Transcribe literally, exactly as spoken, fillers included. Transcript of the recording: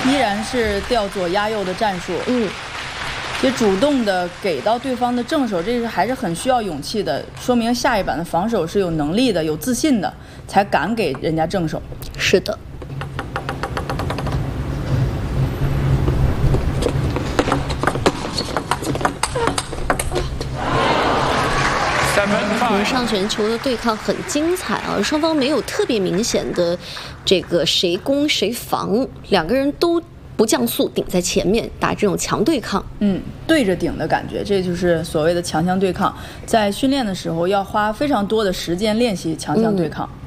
依然是吊左压右的战术。 嗯， 也主动的给到对方的正手，这是还是很需要勇气的，说明下一板的防守是有能力的、有自信的，才敢给人家正手。 是的。我们上旋球的对抗很精彩啊，双方没有特别明显的这个谁攻谁防，两个人都不降速，顶在前面打这种强对抗。 嗯，对着顶的感觉，这就是所谓的强强对抗。在训练的时候要花非常多的时间练习强强对抗。嗯